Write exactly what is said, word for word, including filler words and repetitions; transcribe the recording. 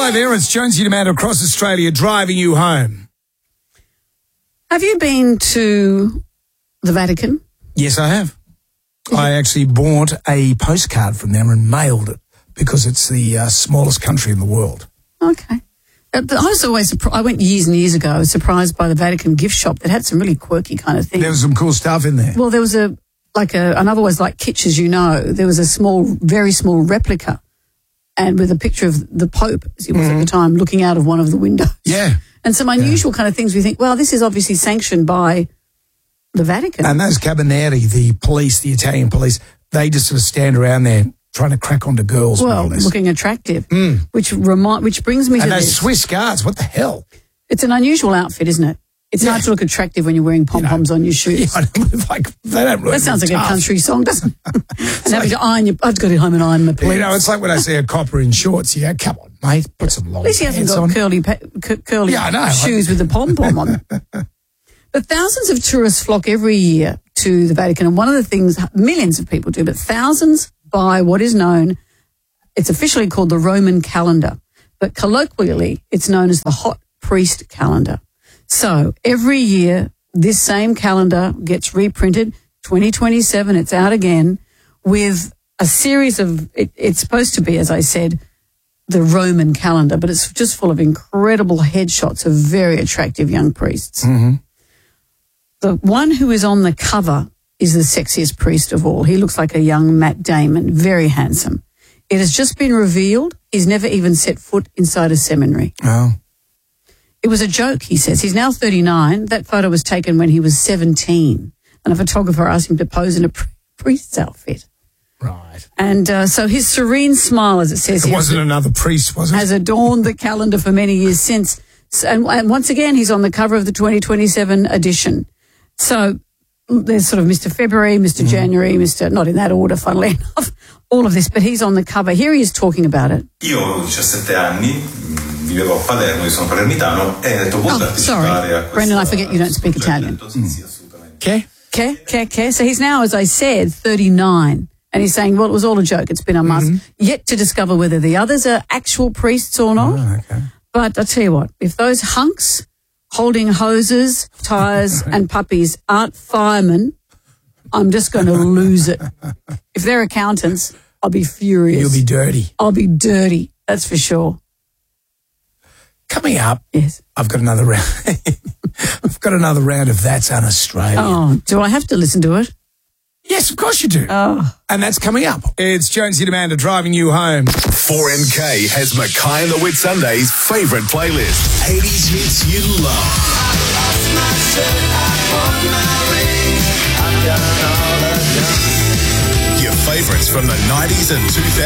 Hello there, it's Jonesy and Amanda across Australia driving you home. Have you been to the Vatican? Yes, I have. Yeah. I actually bought a postcard from them and mailed it because it's the uh, smallest country in the world. Okay. Uh, but I was always surprised. I went years and years ago. I was surprised by the Vatican gift shop that had some really quirky kind of things. There was some cool stuff in there. Well, there was a, like a, and I've always liked kitsch, as you know, there was a small, very small replica and with a picture of the Pope, as he was mm-hmm. at the time, looking out of one of the windows. Yeah. And some unusual yeah. kind of things we think, well, this is obviously sanctioned by the Vatican. And those Carabinieri, the police, the Italian police, they just sort of stand around there trying to crack onto girls. Well, more or less. looking attractive, mm. which remind, which brings me and to those this. Swiss guards, what the hell? It's an unusual outfit, isn't it? It's yeah. hard to look attractive when you're wearing pom-poms you know, on your shoes. Yeah, like, they don't really that sounds like tough. a country song, doesn't it? and like, having to iron your, I've got to go home and iron my pleats. You know, it's like when I see a copper in shorts. Yeah, come on, mate, put some long At least he hasn't got on. curly, c- curly yeah, I know. shoes with a pom-pom on them. But thousands of tourists flock every year to the Vatican, and one of the things millions of people do, but thousands buy what is known, it's officially called the Roman calendar, but colloquially it's known as the hot priest calendar. So every year this same calendar gets reprinted, twenty twenty-seven, it's out again, with a series of, it, it's supposed to be, as I said, the Roman calendar, but it's just full of incredible headshots of very attractive young priests. Mm-hmm. The one who is on the cover is the sexiest priest of all. He looks like a young Matt Damon, very handsome. It has just been revealed he's never even set foot inside a seminary. Oh. It was a joke, he says. He's now thirty-nine. That photo was taken when he was seventeen. And a photographer asked him to pose in a priest's outfit. Right. And uh, so his serene smile, as it says it here, wasn't another priest, was it? has adorned the calendar for many years since. And, and once again, he's on the cover of the twenty twenty-seven edition. So there's sort of Mister February, Mister Mm. January, Mister Not in that order, funnily enough, all of this, but he's on the cover. Here he is talking about it. Io ho diciassette anni, vivevo a Palermo, io sono palermitano, e ho detto, vuoi oh, partecipare a questo? Brendan, I forget you don't speak Italian. Okay. Okay, okay, okay. So he's now, as I said, thirty-nine. And he's saying, well, it was all a joke. It's been a must. Mm-hmm. Yet to discover whether the others are actual priests or not. Oh, okay. But I'll tell you what, if those hunks holding hoses, tyres and puppies aren't firemen, I'm just going to lose it. If they're accountants, I'll be furious. You'll be dirty. I'll be dirty, that's for sure. Coming up, yes, I've got another round. I've got another round of That's Un-Australian. Oh, do I have to listen to it? Yes, of course you do. Oh. And that's coming up. It's Jonesy and Amanda driving you home. four N K has Mackay and the Whitsundays' favourite playlist. eighties hits you love. Your favourites from the nineties and two thousands.